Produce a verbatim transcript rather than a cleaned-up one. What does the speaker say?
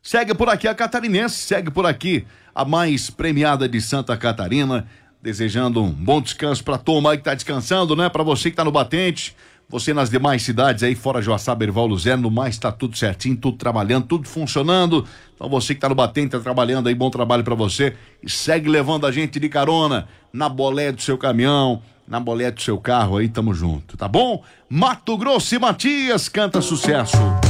Segue por aqui a catarinense, segue por aqui a mais premiada de Santa Catarina, desejando um bom descanso pra turma aí que tá descansando, né? Pra você que tá no batente, você nas demais cidades aí, fora Joaçaba, Erval Luzerno, no mais tá tudo certinho, tudo trabalhando, tudo funcionando. Então você que tá no batente, tá trabalhando aí, bom trabalho pra você e segue levando a gente de carona na bolé do seu caminhão, na bolé do seu carro aí, tamo junto, tá bom? Mato Grosso e Matias canta sucesso.